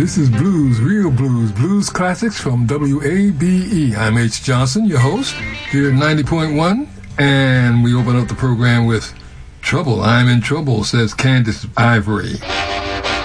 This is Blues, Real Blues, Blues Classics from WABE. I'm H. Johnson, your host, here at 90.1, and we open up the program with Trouble, I'm in Trouble, says Candace Ivory.